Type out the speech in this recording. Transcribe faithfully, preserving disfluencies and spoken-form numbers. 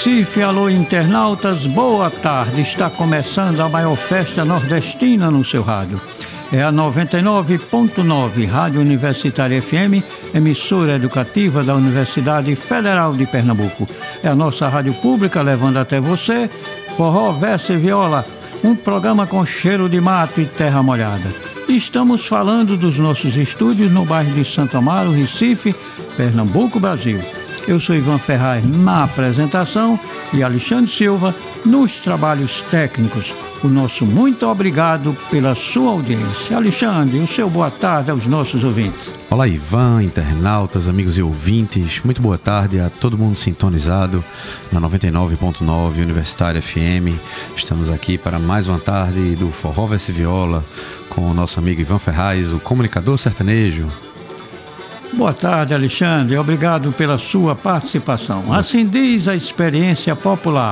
Recife, alô internautas, boa tarde. Está começando a maior festa nordestina no seu rádio. É a noventa e nove ponto nove, Rádio Universitária F M, emissora educativa da Universidade Federal de Pernambuco. É a nossa rádio pública levando até você Forró, Verso e Viola, um programa com cheiro de mato e terra molhada. Estamos falando dos nossos estúdios no bairro de Santo Amaro, Recife, Pernambuco, Brasil. Eu sou Ivan Ferraz na apresentação e Alexandre Silva nos trabalhos técnicos. O nosso muito obrigado pela sua audiência. Alexandre, o seu boa tarde aos nossos ouvintes. Olá, Ivan, internautas, amigos e ouvintes. Muito boa tarde a todo mundo sintonizado na noventa e nove ponto nove Universitária F M. Estamos aqui para mais uma tarde do Forró, Verso e Viola com o nosso amigo Ivan Ferraz, o comunicador sertanejo. Boa tarde, Alexandre. Obrigado pela sua participação. Assim diz a experiência popular.